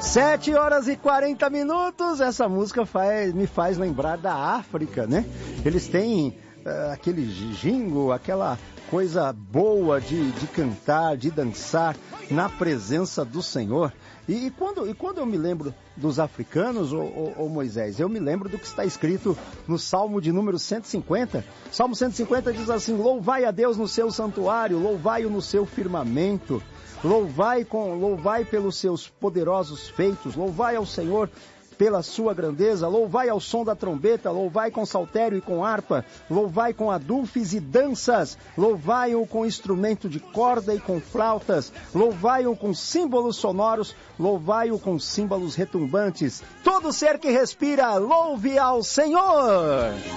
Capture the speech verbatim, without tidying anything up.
Sete horas e quarenta minutos, essa música faz, me faz lembrar da África, né? Eles têm uh, aquele jingo, aquela coisa boa de, de cantar, de dançar na presença do Senhor. E, e, quando, e quando eu me lembro dos africanos, ô, ô, ô Moisés, eu me lembro do que está escrito no Salmo de número cento e cinquenta. Salmo cento e cinquenta diz assim: louvai a Deus no seu santuário, louvai-o no seu firmamento, louvai, com, louvai pelos seus poderosos feitos, louvai ao Senhor pela sua grandeza, louvai ao som da trombeta, louvai com saltério e com harpa, louvai com adufes e danças, louvai-o com instrumento de corda e com flautas, louvai-o com símbolos sonoros, louvai-o com símbolos retumbantes. Todo ser que respira, louve ao Senhor!